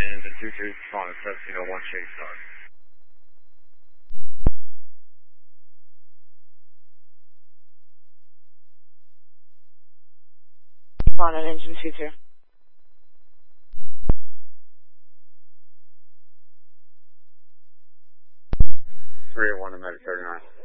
engine 22, on 1701 chase start. On an engine 22. Three one to Medic 39.